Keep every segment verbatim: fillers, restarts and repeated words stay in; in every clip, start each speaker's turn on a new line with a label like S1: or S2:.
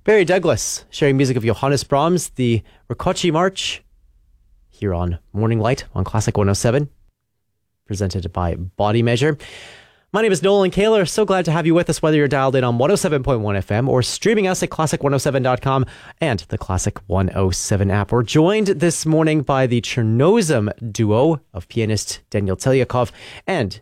S1: Barry Douglas sharing music of Johannes Brahms, the Rakoczy March, here on Morning Light on Classic one oh seven, presented by Body Measure. My name is Nolan Kaler. So glad to have you with us, whether you're dialed in on one oh seven point one F M or streaming us at classic one oh seven dot com and the Classic one oh seven app. We're joined this morning by the Chernozem duo of pianist Daniel Telyakov and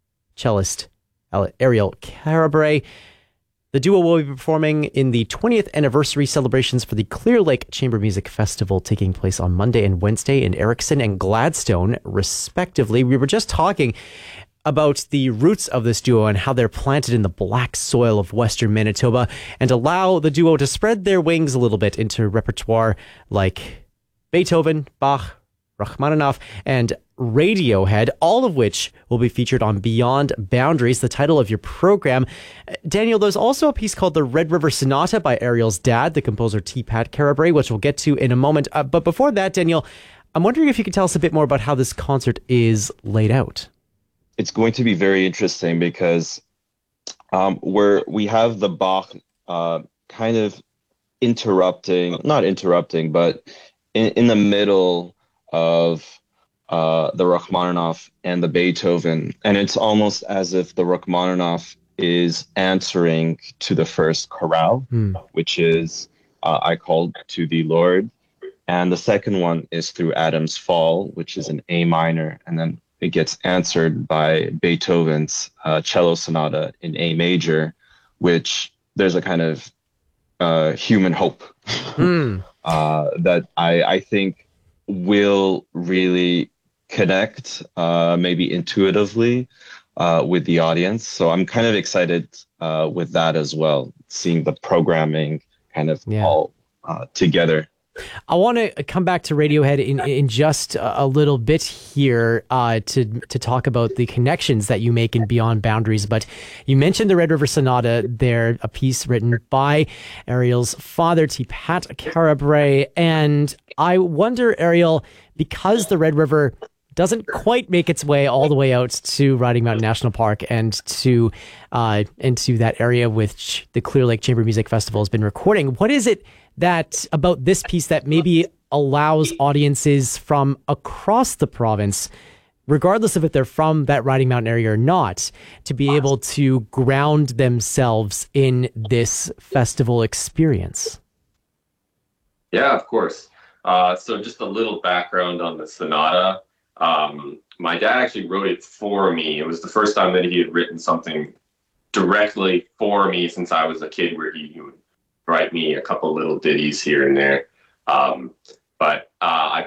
S1: cellist Ariel Karabray. The duo will be performing in the twentieth anniversary celebrations for the Clear Lake Chamber Music Festival taking place on Monday and Wednesday in Erickson and Gladstone, respectively. We were just talking about the roots of this duo and how they're planted in the black soil of Western Manitoba and allow the duo to spread their wings a little bit into repertoire like Beethoven, Bach, Rachmaninoff, and Radiohead, all of which will be featured on Beyond Boundaries, the title of your program. Daniel, there's also a piece called The Red River Sonata by Ariel's dad, the composer T. Pat Karabray, which we'll get to in a moment. Uh, but before that, Daniel, I'm wondering if you could tell us a bit more about how this concert is laid out.
S2: It's going to be very interesting because um, we're, we have the Bach uh, kind of interrupting, not interrupting, but in, in the middle of uh, the Rachmaninoff and the Beethoven. And it's almost as if the Rachmaninoff is answering to the first chorale, mm. which is uh, I Called to Thee, Lord. And the second one is through Adam's Fall, which is an A minor. And then it gets answered by Beethoven's uh, cello sonata in A major, which there's a kind of uh, human hope mm. uh, that I, I think will really connect, uh, maybe intuitively, uh, with the audience. So I'm kind of excited uh, with that as well, seeing the programming kind of yeah. all uh, together.
S1: I want to come back to Radiohead in, in just a little bit here uh, to to talk about the connections that you make in Beyond Boundaries. But you mentioned the Red River Sonata there, a piece written by Ariel's father, T. Pat Karabray. And I wonder, Ariel, because the Red River doesn't quite make its way all the way out to Riding Mountain National Park and to uh, into that area which the Clear Lake Chamber Music Festival has been recording, what is it that about this piece that maybe allows audiences from across the province, regardless of if they're from that Riding Mountain area or not, to be able to ground themselves in this festival experience?
S3: Yeah, of course. Uh, so just a little background on the sonata. Um, my dad actually wrote it for me. It was the first time that he had written something directly for me since I was a kid, where he, he would write me a couple little ditties here and there. Um, but uh, I